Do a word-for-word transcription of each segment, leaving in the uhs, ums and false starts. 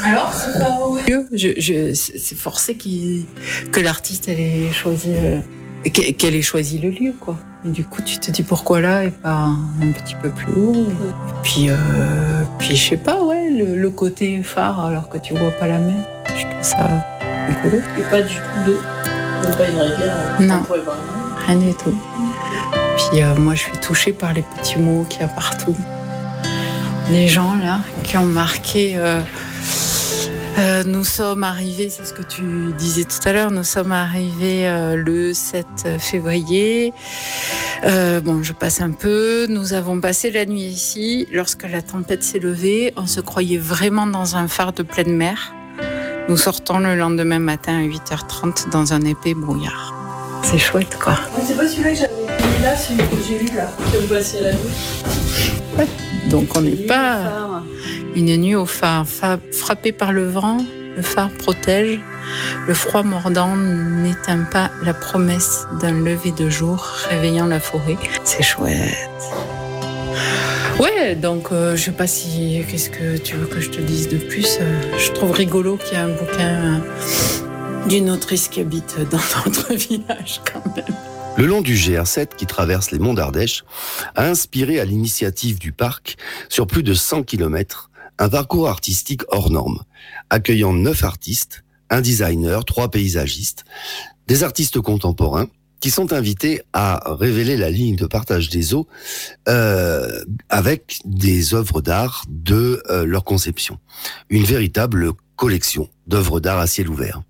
Alors, c'est pas où je, je, c'est forcé qu'il, que l'artiste elle ait choisi, euh, qu'elle ait choisi le lieu, quoi. Et du coup, tu te dis pourquoi là et pas un petit peu plus haut. Et puis, euh, puis je sais pas, ouais, le, le côté phare alors que tu vois pas la mer. Je trouve ça rigolo. Et pas du tout d'eau. Donc pas une rivière. Non, rien du tout. Puis euh, moi, je suis touchée par les petits mots qu'il y a partout. Les gens là qui ont marqué. Euh, Euh, nous sommes arrivés, c'est ce que tu disais tout à l'heure, nous sommes arrivés euh, le sept février. Euh, bon, je passe un peu. Nous avons passé la nuit ici. Lorsque la tempête s'est levée, on se croyait vraiment dans un phare de pleine mer. Nous sortons le lendemain matin à huit heures trente dans un épais brouillard. C'est chouette, quoi. C'est pas celui-là que j'avais mis là, celui que j'ai lu là, que vous passiez la nuit. Ouais. Donc on n'est pas une nuit au phare, frappé par le vent, le phare protège, le froid mordant n'éteint pas la promesse d'un lever de jour réveillant la forêt. C'est chouette. Ouais, donc euh, je sais pas si qu'est-ce que tu veux que je te dise de plus. Euh, je trouve rigolo qu'il y ait un bouquin euh, d'une autrice qui habite dans notre village quand même. Le long du G R sept qui traverse les monts d'Ardèche a inspiré à l'initiative du parc, sur plus de cent kilomètres, un parcours artistique hors norme, accueillant neuf artistes, un designer, trois paysagistes, des artistes contemporains qui sont invités à révéler la ligne de partage des eaux euh, avec des œuvres d'art de euh, leur conception. Une véritable collection d'œuvres d'art à ciel ouvert.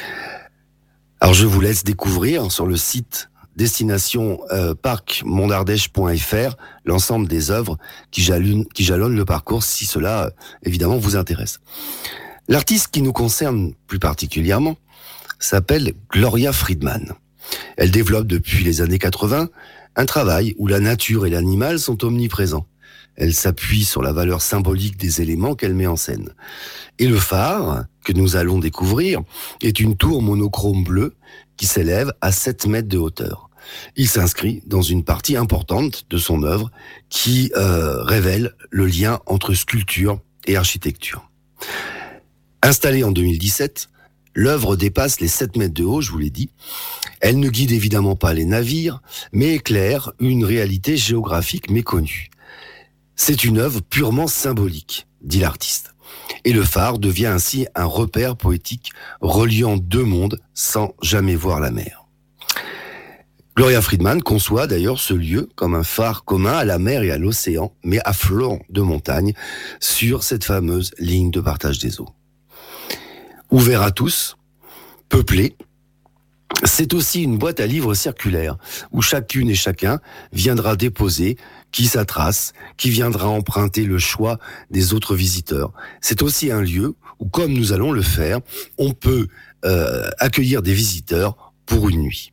Alors je vous laisse découvrir sur le site destination euh, parc mont d'ardèche point f r l'ensemble des œuvres qui jalonnent, qui jalonnent le parcours si cela euh, évidemment vous intéresse. L'artiste qui nous concerne plus particulièrement s'appelle Gloria Friedman. Elle développe depuis les années quatre-vingts un travail où la nature et l'animal sont omniprésents. Elle s'appuie sur la valeur symbolique des éléments qu'elle met en scène. Et le phare, que nous allons découvrir, est une tour monochrome bleue qui s'élève à sept mètres de hauteur. Il s'inscrit dans une partie importante de son œuvre qui euh, révèle le lien entre sculpture et architecture. Installée en deux mille dix-sept, l'œuvre dépasse les sept mètres de haut, je vous l'ai dit. Elle ne guide évidemment pas les navires, mais éclaire une réalité géographique méconnue. C'est une œuvre purement symbolique, dit l'artiste. Et le phare devient ainsi un repère poétique reliant deux mondes sans jamais voir la mer. Gloria Friedman conçoit d'ailleurs ce lieu comme un phare commun à la mer et à l'océan, mais à flanc de montagne, sur cette fameuse ligne de partage des eaux. Ouvert à tous, peuplé, c'est aussi une boîte à livres circulaire, où chacune et chacun viendra déposer qui sa trace, qui viendra emprunter le choix des autres visiteurs. C'est aussi un lieu où, comme nous allons le faire, on peut euh, accueillir des visiteurs pour une nuit.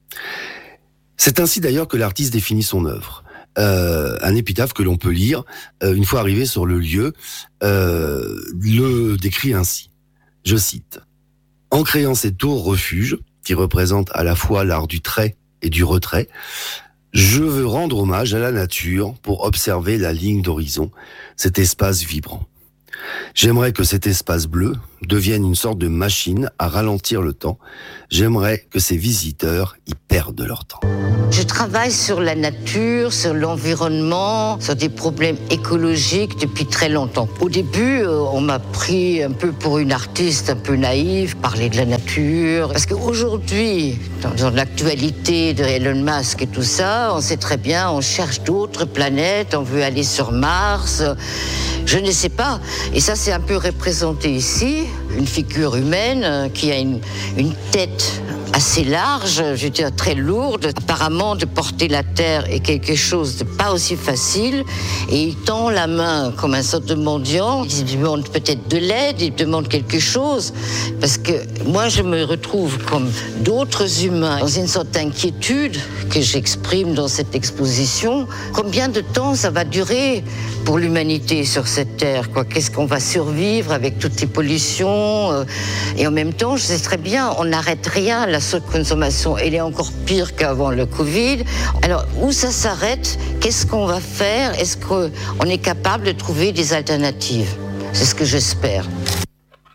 C'est ainsi d'ailleurs que l'artiste définit son œuvre. Euh, un épitaphe que l'on peut lire euh, une fois arrivé sur le lieu euh, le décrit ainsi. Je cite. « En créant cette tour refuge, qui représente à la fois l'art du trait et du retrait, je veux rendre hommage à la nature pour observer la ligne d'horizon, cet espace vibrant. J'aimerais que cet espace bleu devienne une sorte de machine à ralentir le temps. J'aimerais que ces visiteurs y perdent leur temps. » Je travaille sur la nature, sur l'environnement, sur des problèmes écologiques depuis très longtemps. Au début, on m'a pris un peu pour une artiste un peu naïve, parler de la nature. Parce qu'aujourd'hui, dans l'actualité de Elon Musk et tout ça, on sait très bien, on cherche d'autres planètes, on veut aller sur Mars. Je ne sais pas. Et ça, c'est un peu représenté ici. Une figure humaine qui a une, une tête assez large, je veux dire très lourde. Apparemment, de porter la terre est quelque chose de pas aussi facile. Et il tend la main comme un sorte de mendiant. Il demande peut-être de l'aide, il demande quelque chose. Parce que moi, je me retrouve comme d'autres humains dans une sorte d'inquiétude que j'exprime dans cette exposition. Combien de temps ça va durer pour l'humanité sur cette terre, quoi? Qu'est-ce qu'on va survivre avec toutes les pollutions? Et en même temps, je sais très bien, on n'arrête rien. La surconsommation, elle est encore pire qu'avant le Covid. Alors, où ça s'arrête? Qu'est-ce qu'on va faire? Est-ce qu'on est capable de trouver des alternatives? C'est ce que j'espère.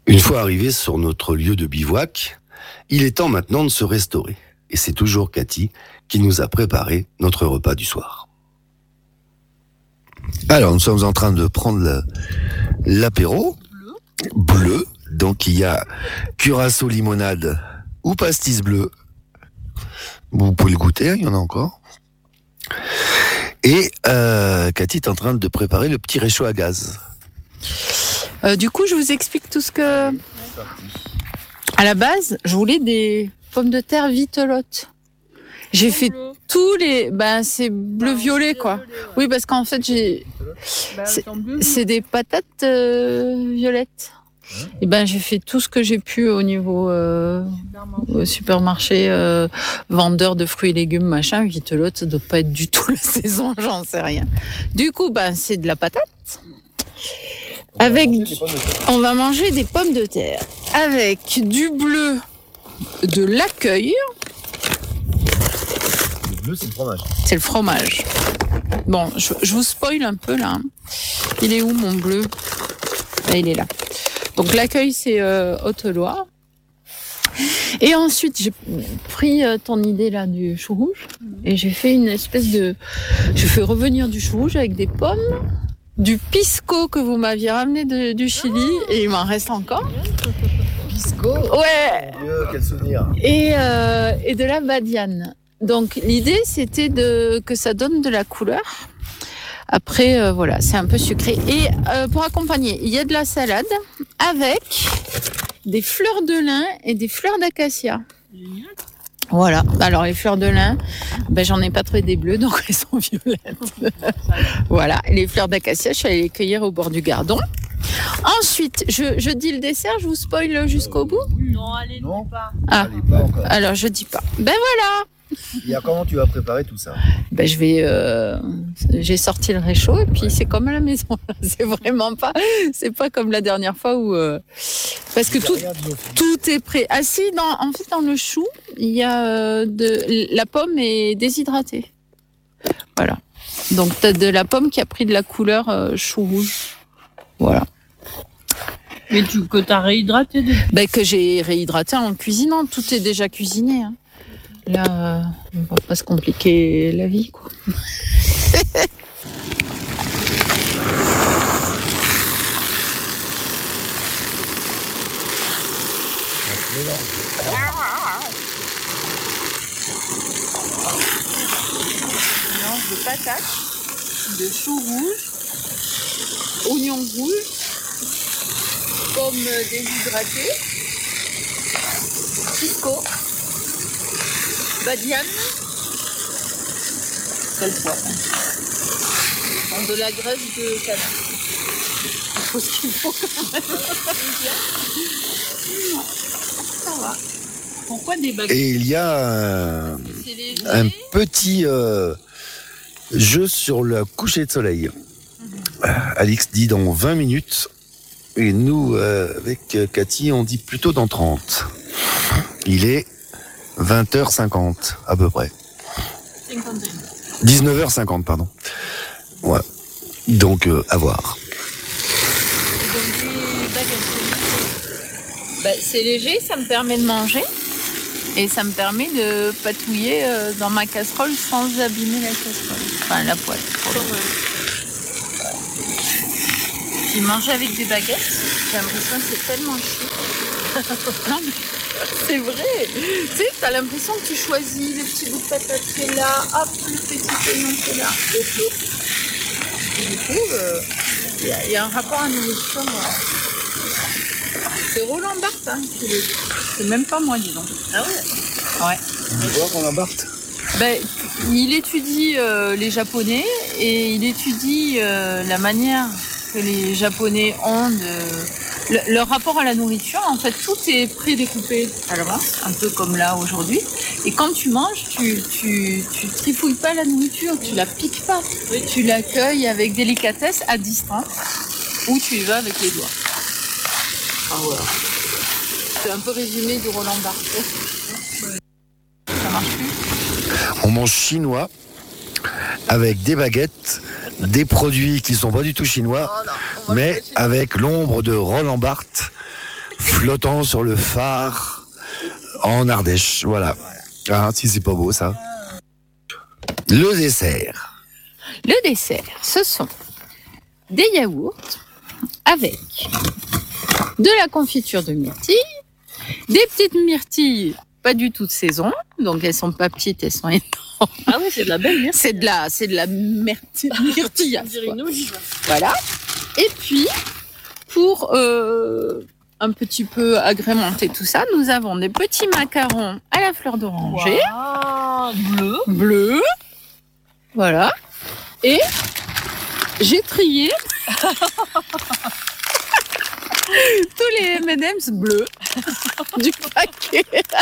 Une fois arrivé sur notre lieu de bivouac, il est temps maintenant de se restaurer. Et c'est toujours Cathy qui nous a préparé notre repas du soir. Alors, nous sommes en train de prendre le, l'apéro bleu. bleu. Donc, il y a curaçao limonade ou pastis bleu. Vous pouvez le goûter, il y en a encore. Et euh, Cathy est en train de préparer le petit réchaud à gaz. Euh, du coup, je vous explique tout ce que... À la base, je voulais des pommes de terre vitelottes. J'ai fait bleu. tous les... Ben, c'est bleu-violet, quoi. Violet, ouais. Oui, parce qu'en fait, j'ai... Bah, c'est, c'est des patates euh, violettes. Ouais. Et ben, j'ai fait tout ce que j'ai pu au niveau euh, au supermarché, euh, vendeur de fruits et légumes, machin. Vitelotte, ça doit pas être du tout la saison, j'en sais rien. Du coup, ben, c'est de la patate. On Avec, on va manger des pommes de terre avec du bleu, de l'accueil. Le bleu, c'est le fromage. C'est le fromage. Bon, je, je vous spoil un peu là. Il est où mon bleu ? Là, il est là. Donc l'accueil, c'est euh, Haute-Loire. Et ensuite, j'ai pris euh, ton idée là du chou rouge et j'ai fait une espèce de... Je fais revenir du chou rouge avec des pommes, du pisco que vous m'aviez ramené de, du Chili et il m'en reste encore. Pisco ? Ouais. Mon Dieu, quel souvenir. Et, euh, et de la badiane. Donc l'idée, c'était de, que ça donne de la couleur. Après, euh, voilà, c'est un peu sucré. Et euh, pour accompagner, il y a de la salade avec des fleurs de lin et des fleurs d'acacia. Voilà. Alors, les fleurs de lin, ben, j'en ai pas trouvé des bleues, donc elles sont violettes. Voilà. Et les fleurs d'acacia, je suis allée les cueillir au bord du Gardon. Ensuite, je, je dis le dessert, je vous spoil jusqu'au bout ? Non, allez, non. Pas. Ah. Allez, pas encore. Alors, je dis pas. Ben voilà. Et à comment tu vas préparer tout ça ? Ben je vais, euh, j'ai sorti le réchaud et puis ouais. C'est comme à la maison. C'est vraiment pas, c'est pas comme la dernière fois où, euh, parce que tout, tout est prêt. Ah si, dans, en fait dans le chou, il y a euh, de, la pomme est déshydratée. Voilà. Donc t'as de la pomme qui a pris de la couleur euh, chou rouge. Voilà. Mais tu que t'as réhydraté depuis. Ben que j'ai réhydraté en cuisinant. Tout est déjà cuisiné. Hein. Là, euh, on va pas se compliquer la vie, quoi. Mélange de patates, de chou rouge, oignons rouges, pommes déshydratées, pisco. Badiane, sel poivre, de la graisse de canard. Il faut ce qu'il faut quand même. Ça va. Pourquoi des baguettes ? Et il y a euh, un petit euh, jeu sur le coucher de soleil. Mmh. Alix dit dans vingt minutes et nous, euh, avec Cathy, on dit plutôt dans trente. Il est vingt heures cinquante, à peu près. dix-neuf heures cinquante, pardon. Ouais. Donc, euh, à voir. Bah, c'est léger, ça me permet de manger. Et ça me permet de patouiller euh, dans ma casserole sans abîmer la casserole. Enfin, la poêle. Puis manger avec des baguettes, j'ai l'impression que c'est tellement chic. Non, mais... C'est vrai. Tu sais, t'as l'impression que tu choisis le petit bout de patate qui est là, hop, le petit oignon qui est là, et tout. Et du coup, il euh, y, y a un rapport à nourriture. Euh... C'est Roland Barthes, hein, qui le... C'est même pas moi, dis donc. Ah ouais. Ouais. Tu vois Roland Barthes ? Ben, il étudie euh, les Japonais et il étudie euh, la manière que les Japonais ont de... Le, leur rapport à la nourriture, en fait, tout est prédécoupé à l'avance, un peu comme là aujourd'hui. Et quand tu manges, tu, tu, tu trifouilles pas la nourriture, tu la piques pas. Oui. Tu l'accueilles avec délicatesse à distance, ou tu y vas avec les doigts. Ah voilà. C'est un peu résumé du Roland Barthes. Ça marche plus ? On mange chinois avec des baguettes, des produits qui ne sont pas du tout chinois, oh non, mais avec l'ombre de Roland Barthes flottant sur le phare en Ardèche. Voilà. Ah, si c'est pas beau ça. Le dessert. Le dessert, ce sont des yaourts avec de la confiture de myrtille, des petites myrtilles pas du tout de saison, donc elles sont pas petites, elles sont énormes. Ah oui, c'est de la belle myrtille. C'est de la, c'est de la myrtille, myrtille. On dirait une olive. Voilà. Et puis, pour euh, un petit peu agrémenter tout ça, nous avons des petits macarons à la fleur d'oranger. Wow, bleu. Bleu. Voilà. Et j'ai trié tous les M and M's bleus du paquet.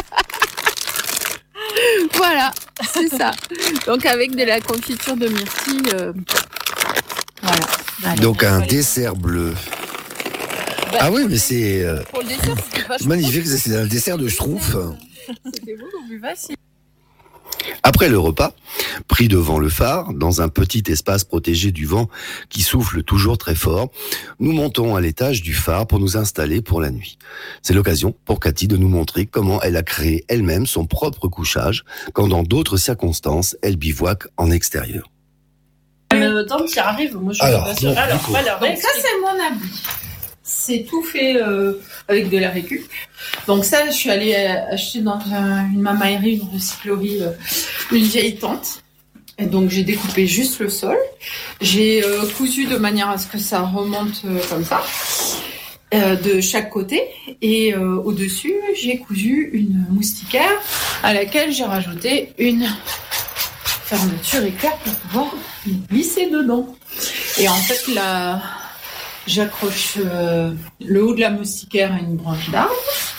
Voilà, c'est ça. Donc avec de la confiture de myrtille. Euh, voilà. Allez, Donc un dessert bleu. Bah, Ah oui, mais c'est euh, pour le dessert, c'était vachement magnifique. C'est un dessert de schtroumpf. C'était beaucoup plus facile. Après le repas, pris devant le phare, dans un petit espace protégé du vent qui souffle toujours très fort, nous montons à l'étage du phare pour nous installer pour la nuit. C'est l'occasion pour Cathy de nous montrer comment elle a créé elle-même son propre couchage, quand dans d'autres circonstances, elle bivouaque en extérieur. Le temps qui arrive, moi je suis Alors, pas sûre. donc, Alors, du coup. voilà, Donc ça, c'est mon habit. C'est tout fait euh, avec de la récup. Donc ça, je suis allée euh, acheter dans un- une mamaillerie, une recyclerie, euh, une vieille tente. Et donc j'ai découpé juste le sol. J'ai euh, cousu de manière à ce que ça remonte euh, comme ça, euh, de chaque côté. Et euh, au-dessus, j'ai cousu une moustiquaire à laquelle j'ai rajouté une fermeture éclair pour pouvoir glisser dedans. Et en fait, la... j'accroche euh, le haut de la moustiquaire à une branche d'arbre.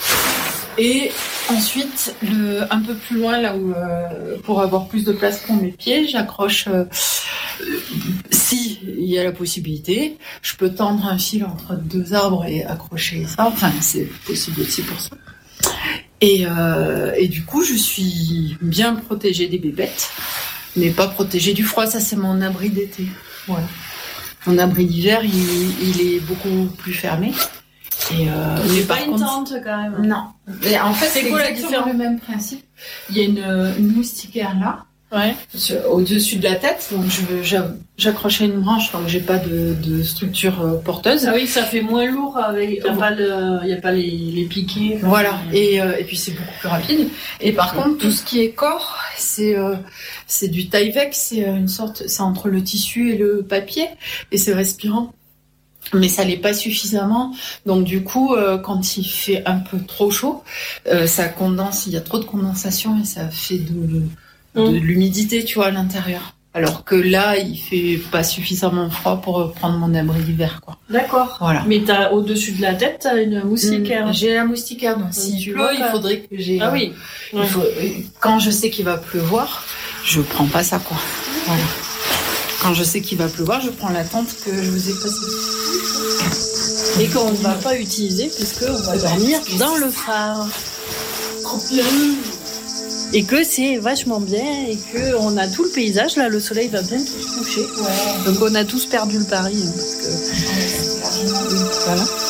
Et ensuite, le, un peu plus loin, là où, euh, pour avoir plus de place pour mes pieds, j'accroche, euh, euh, si il y a la possibilité, je peux tendre un fil entre deux arbres et accrocher ça. Enfin, c'est possible aussi pour ça. Et, euh, et du coup, je suis bien protégée des bébêtes, mais pas protégée du froid. Ça, c'est mon abri d'été. Voilà. Mon abri d'hiver, il, il est beaucoup plus fermé. Et euh, mais C'est pas par une contre, tente quand même. non. Et en fait, C'est c'est quoi la exactement différence le même principe. Il y a une, une moustiquaire là, Ouais. sur- au-dessus de la tête. Donc je, j'a- j'accroche à une branche, donc j'ai pas de, de structure euh, porteuse. Ah oui, ça fait moins lourd avec. Il n'y a Ouais. pas, le... il y a pas les, les piquets. Voilà. Et, euh, et puis c'est beaucoup plus rapide. Et par contre, tout ce qui est corps, c'est euh, c'est du Tyvek, c'est euh, une sorte, c'est entre le tissu et le papier, et c'est respirant. Mais ça l'est pas suffisamment. Donc du coup, euh, quand il fait un peu trop chaud, euh, ça condense. Il y a trop de condensation et ça fait de, de Mm. l'humidité, tu vois, à l'intérieur. Alors que là, il fait pas suffisamment froid pour prendre mon abri d'hiver, quoi. D'accord. Voilà. Mais t'as au-dessus de la tête, t'as une moustiquaire. Mm, J'ai la moustiquaire, donc si tu pleut, vois il pas. faudrait que j'ai. Ah oui. Il Ouais. faut, quand je sais qu'il va pleuvoir, je prends pas ça, quoi. Voilà. Quand je sais qu'il va pleuvoir, je prends la tente que je vous ai passée. Et qu'on ne va pas utiliser puisqu'on va dormir dans le phare. Et que c'est vachement bien et que on a tout le paysage. Là, le soleil va bientôt se coucher. Ouais. Donc on a tous perdu le pari. Hein, parce que... Voilà.